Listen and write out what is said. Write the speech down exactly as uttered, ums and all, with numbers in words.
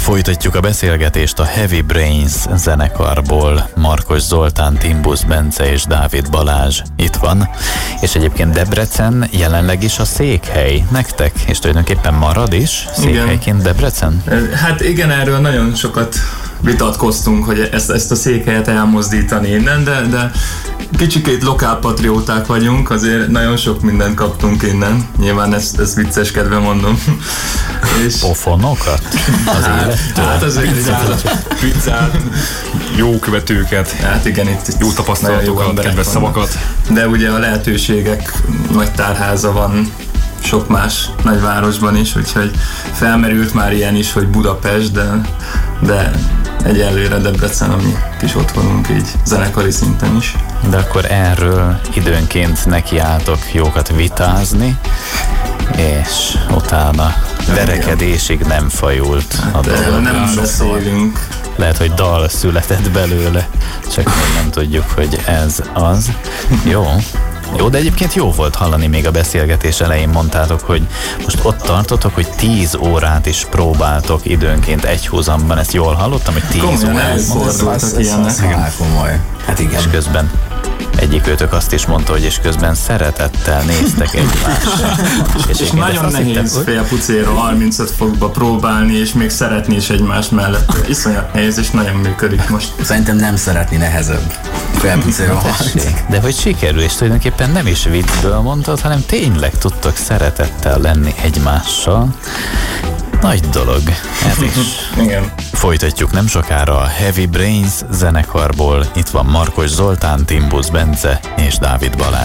Folytatjuk a beszélgetést a Heavy Brains zenekarból. Markos Zoltán, Timbusz Bence és Dávid Balázs itt van, és egyébként Debrecen jelenleg is a székhely nektek, és tulajdonképpen marad is székhelyként Debrecen? Hát igen, erről nagyon sokat vitatkoztunk, hogy ezt, ezt a székhelyet elmozdítani innen, de, de kicsikét lokálpatrióták vagyunk, azért nagyon sok mindent kaptunk innen. Nyilván ezt, ezt vicceskedve mondom. És pofonokat? Az élettől? Hát azért pizzát, pizzát, jó követőket, hát igen, itt, itt jó tapasztalatokat, kedves szavakat. De ugye a lehetőségek nagy tárháza van sok más nagyvárosban is, úgyhogy felmerült már ilyen is, hogy Budapest, de, de egyelőre Debrecen a mi kis otthonunk így zenekari szinten is. De akkor erről időnként nekiálltok jókat vitázni, és utána verekedésig nem fajult a de dolog. Nem beszélünk. Lehet, hogy dal született belőle, csak még nem tudjuk, hogy ez az. Jó. Jó, de egyébként jó volt hallani, még a beszélgetés elején mondtátok, hogy most ott tartotok, hogy tíz órát is próbáltok időnként egy húzamban. Ezt jól hallottam, hogy tíz órát fordultak ilyenek. Komoly. Hát igen. És közben egyik őtök azt is mondta, hogy és közben szeretettel néztek egymással. És, és nagyon nehéz félpucéra harmincöt fokba próbálni, és még szeretni is egymás mellett. Iszonyat nehéz, és nagyon működik most. Szerintem nem szeretni nehezebb. Félpucéra harminc. De hogy sikerül, és tulajdonképpen nem is viccből mondtad, hanem tényleg tudtok szeretettel lenni egymással. Nagy dolog. Ez is. Igen. Folytatjuk nem sokára a Heavy Brains zenekarból. Itt van Markos Zoltán, Timbusz Bence és Dávid Balázs.